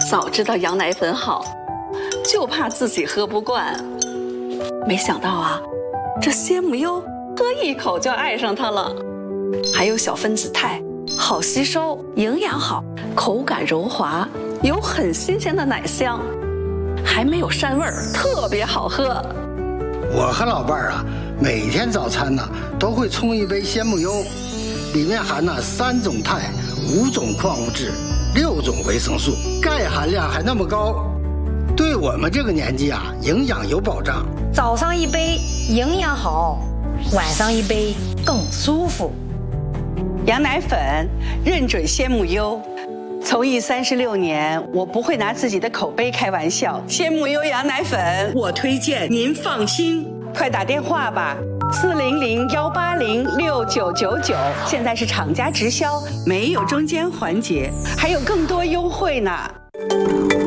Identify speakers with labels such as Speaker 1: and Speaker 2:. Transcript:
Speaker 1: 早知道羊奶粉好，就怕自己喝不惯。没想到啊，这鲜母优喝一口就爱上它了。还有小分子肽，好吸收，营养好，口感柔滑，有很新鲜的奶香，还没有膻味儿，特别好喝。
Speaker 2: 我和老伴儿啊，每天早餐呢都会冲一杯鲜母优，里面含了3种肽、5种矿物质、6种维生素，钙含量还那么高，对我们这个年纪啊，营养有保障。
Speaker 3: 早上一杯营养好，晚上一杯更舒服。
Speaker 1: 羊奶粉认准鲜母优，从艺36年，我不会拿自己的口碑开玩笑。鲜母优羊奶粉，我推荐，您放心。快打电话吧，400-180-6999，现在是厂家直销，没有中间环节，还有更多优惠呢。